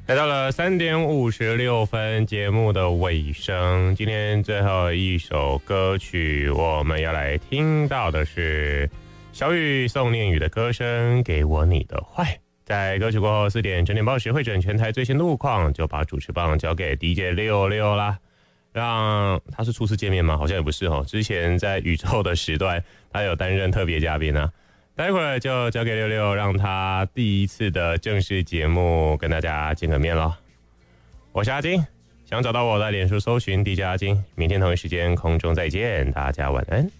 来到了3:56，节目的尾声。今天最后一首歌曲，我们要来听到的是小雨宋念宇的歌声《给我你的坏》。在歌曲过后4点，整点报时会诊全台最新路况，就把主持棒交给 DJ 66啦。让他是初次见面吗？好像也不是哦。之前在宇宙的时段，他有担任特别嘉宾啊。待会儿就交给66，让他第一次的正式节目跟大家见个面咯。我是阿金，想找到我的脸书搜寻 DJ 阿金，明天同一时间空中再见，大家晚安。